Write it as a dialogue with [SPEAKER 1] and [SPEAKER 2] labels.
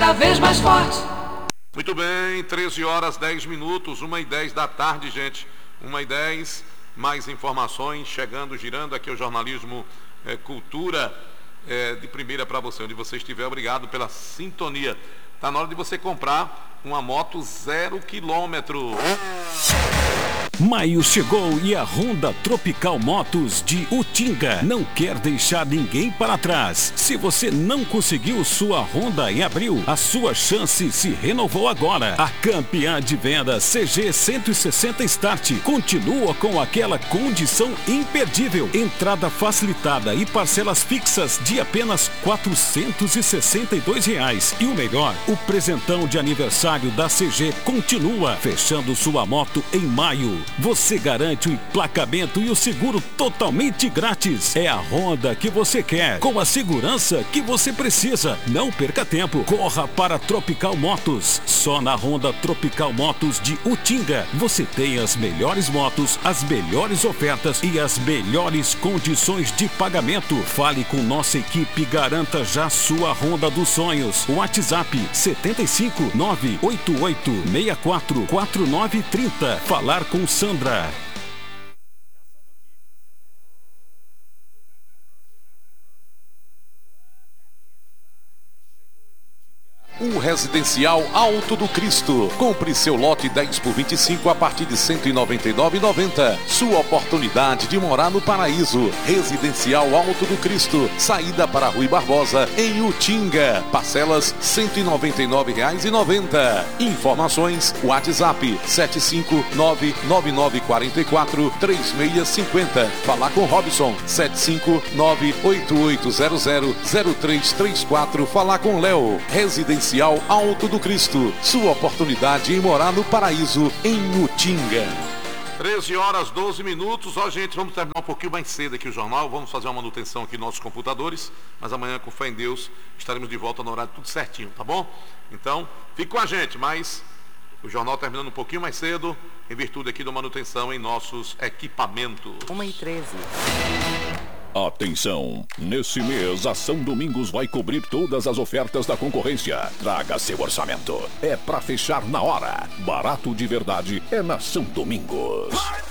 [SPEAKER 1] cada vez mais forte.
[SPEAKER 2] Muito bem, 13 horas 10 minutos, 1h10 da tarde, gente. 1h10, mais informações chegando, girando aqui o jornalismo Cultura de primeira para você, onde você estiver. Obrigado pela sintonia. Está na hora de você comprar uma moto 0 km.
[SPEAKER 3] Maio chegou e a Honda Tropical Motos de Utinga não quer deixar ninguém para trás. Se você não conseguiu sua Honda em abril, a sua chance se renovou agora. A campeã de venda CG 160 Start continua com aquela condição imperdível. Entrada facilitada e parcelas fixas de apenas R$ 462. E o melhor, o presentão de aniversário da CG continua, fechando sua moto em maio. Você garante o emplacamento e o seguro totalmente grátis. É a Honda que você quer, com a segurança que você precisa. Não perca tempo, corra para Tropical Motos. Só na Honda Tropical Motos de Utinga você tem as melhores motos, as melhores ofertas e as melhores condições de pagamento. Fale com nossa equipe, garanta já sua Honda dos sonhos. WhatsApp 75 988 64 4930. Falar com Sandra.
[SPEAKER 4] O Residencial Alto do Cristo. Compre seu lote 10 por 25 a partir de R$ 199,90. Sua oportunidade de morar no paraíso. Residencial Alto do Cristo. Saída para Rui Barbosa, em Utinga. Parcelas R$ 199,90. Informações: WhatsApp 75999443650. Falar com Robson 75988000334. Falar com Léo. Residencial Alto do Cristo. Sua oportunidade em morar no paraíso, em Utinga.
[SPEAKER 2] 13 horas 12 minutos. Ó, gente, vamos terminar um pouquinho mais cedo aqui o jornal. Vamos fazer uma manutenção aqui nos nossos computadores. Mas amanhã, com fé em Deus, estaremos de volta no horário tudo certinho, tá bom? Então, fique com a gente, mas o jornal terminando um pouquinho mais cedo, em virtude aqui da manutenção em nossos equipamentos.
[SPEAKER 5] 1h13.
[SPEAKER 6] Atenção! Nesse mês, a São Domingos vai cobrir todas as ofertas da concorrência. Traga seu orçamento. É pra fechar na hora. Barato de verdade é na São Domingos.